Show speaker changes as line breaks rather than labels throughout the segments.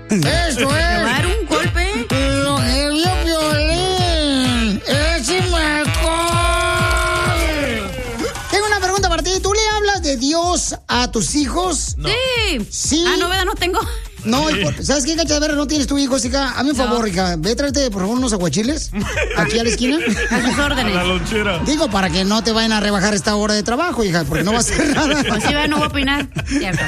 Esto es.
¿Te va a dar un golpe?
Lo que vio Piolín. ¡Es mejor! Tengo una pregunta para ti. ¿Tú le hablas de Dios a tus hijos?
No.
Sí.
Ah, no, ¿verdad? No tengo.
No, ¿sabes qué, Cacha? A ver, no tienes tu hijo, hija. Hazme un favor, hija. Ve, tráete, por favor, unos aguachiles. Aquí a la esquina.
A sus órdenes.
A la lonchera.
Digo, para que no te vayan a rebajar esta hora de trabajo, hija, porque no va a hacer nada.
Pues sí, no voy a opinar. Cierto.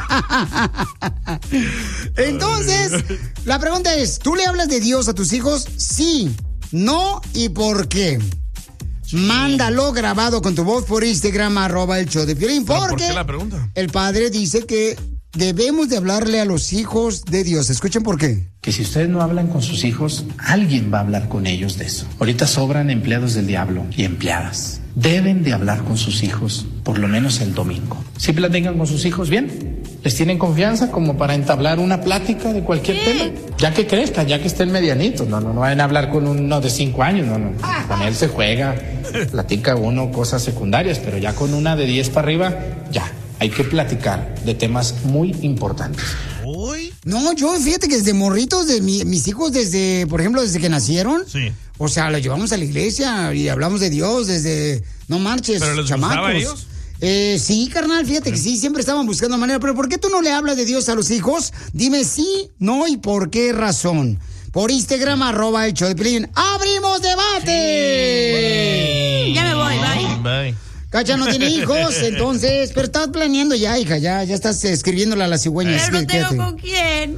Entonces, la pregunta es, ¿tú le hablas de Dios a tus hijos? Sí, no y por qué. Mándalo grabado con tu voz por Instagram, @el-show-de-Piolín, porque
¿por qué la pregunta?
El padre dice que debemos de hablarle a los hijos de Dios. Escuchen por qué.
Que si ustedes no hablan con sus hijos, alguien va a hablar con ellos de eso. Ahorita sobran empleados del diablo y empleadas. Deben de hablar con sus hijos, por lo menos el domingo. Si platican con sus hijos bien, les tienen confianza como para entablar una plática de cualquier tema. Ya que crezcan, ya que estén medianitos. No vayan a hablar con uno de 5 años. No. Con él se juega, platica uno cosas secundarias, pero ya con una de 10 para arriba, ya. Hay que platicar de temas muy importantes.
No, yo fíjate que desde morritos de mis hijos, desde, por ejemplo, desde que nacieron.
Sí.
O sea, los llevamos a la iglesia y hablamos de Dios desde, no marches,
¿Pero les
chamacos.
gustaba a ellos?
Sí, carnal, fíjate que sí, siempre estaban buscando manera. Pero ¿por qué tú no le hablas de Dios a los hijos? Dime sí, no y por qué razón. Por Instagram, @el-show-de-Piolín. ¡Abrimos debate!
Sí. Ya me voy,
Bye.
Cacha no tiene hijos, entonces, pero estás planeando ya, hija, ya estás escribiéndole a la cigüeña.
Pero no tengo con quién.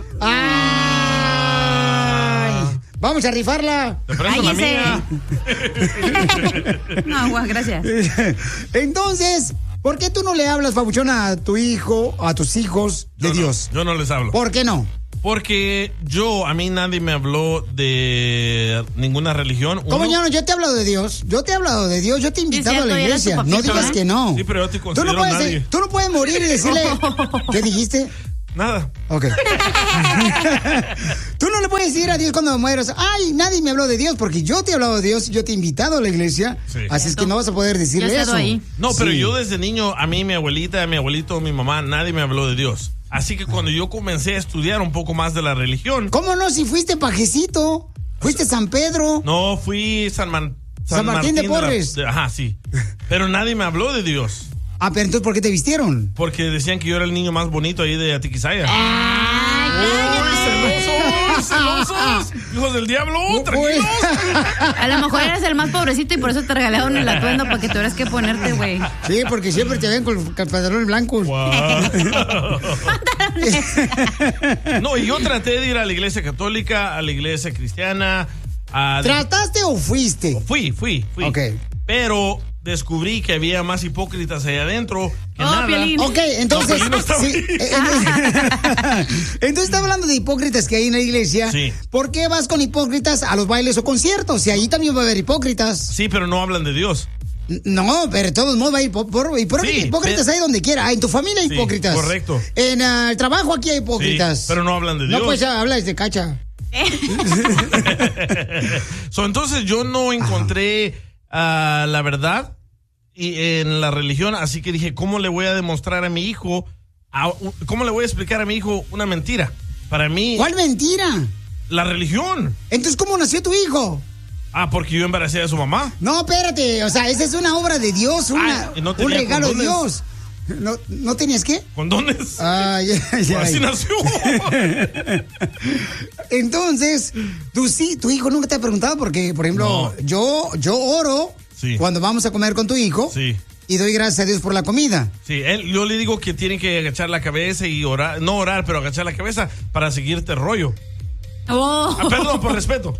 ¡Ay! Vamos a rifarla.
Te presto la mía.
No, Juan, gracias.
Entonces, ¿por qué tú no le hablas, papuchón, a tu hijo, a tus hijos de Dios?
Yo no les hablo.
¿Por qué no?
Porque a mí nadie me habló de ninguna religión.
¿Cómo ya no? Yo te he hablado de Dios. Yo te he hablado de Dios. Yo te he invitado a la iglesia. No digas que no.
Sí, pero yo te considero nadie.
Tú no puedes morir y decirle... ¿Qué dijiste?
Nada.
Ok. Tú no le puedes decir a Dios cuando mueras, ay, nadie me habló de Dios, porque yo te he hablado de Dios, yo te he invitado a la iglesia, sí. Así es que no vas a poder decirle eso.
Ahí.
No, pero yo desde niño, a mí, mi abuelita, mi abuelito, mi mamá, nadie me habló de Dios. Así que cuando yo comencé a estudiar un poco más de la religión...
¿Cómo no? Si fuiste pajecito, fuiste San Pedro.
No, fui San
Martín de Porres.
Ajá, sí. Pero nadie me habló de Dios.
Ah, pero entonces, ¿por qué te vistieron?
Porque decían que yo era el niño más bonito ahí de Atiquizaya. ¡Celosos! ¡Hijos del diablo! ¡Tranquilos!
A lo mejor eres el más pobrecito y por eso te regalaron el atuendo para que tuvieras que ponerte, güey.
Sí, porque siempre te ven con pantalones blancos.
Wow. No, y yo traté de ir a la iglesia católica, a la iglesia cristiana.
¿Trataste o fuiste?
Fui.
Ok.
Pero descubrí que había más hipócritas allá adentro que nada.
Piolín.
Ok, entonces...
No,
sí, entonces está hablando de hipócritas que hay en la iglesia.
Sí.
¿Por qué vas con hipócritas a los bailes o conciertos? Si ahí también va a haber hipócritas.
Sí, pero no hablan de Dios.
No, pero de todos modos va a ir hipócritas hay donde quiera. En tu familia hay hipócritas.
Correcto.
En el trabajo aquí hay hipócritas.
Sí, pero no hablan de Dios.
No, pues hablas de cacha.
Entonces yo no encontré la verdad en la religión, así que dije, ¿cómo le voy a demostrar a mi hijo, cómo le voy a explicar a mi hijo una mentira? Para mí...
¿Cuál mentira?
La religión.
Entonces, ¿cómo nació tu hijo?
Porque yo embaracé a su mamá.
No, espérate, o sea, esa es una obra de Dios, un regalo
condones.
de Dios. ¿No tenías qué?
¿Condones?
Así
nació.
Entonces, tu hijo nunca te ha preguntado porque, por ejemplo, yo oro cuando vamos a comer con tu hijo y doy gracias a Dios por la comida.
Sí, yo le digo que tiene que agachar la cabeza y orar, no orar, pero agachar la cabeza para seguirte rollo. Perdón, por respeto.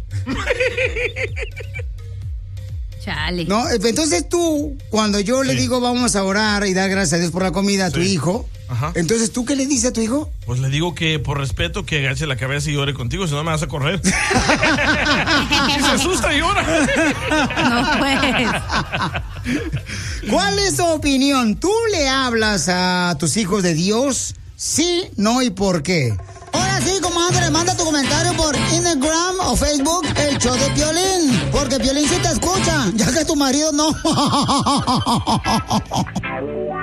Chale.
No, entonces tú, cuando yo le digo vamos a orar y dar gracias a Dios por la comida a tu hijo, entonces ¿tú qué le dices a tu hijo?
Pues le digo que por respeto que agache la cabeza y ore contigo, si no me vas a correr. Y se asusta y llora.
No, pues.
¿Cuál es tu opinión? ¿Tú le hablas a tus hijos de Dios? Sí, no y por qué. Ahora sí, comadre, manda tu comentario por Instagram o Facebook, el show de Piolín, porque Piolín sí te escucha, ya que tu marido no.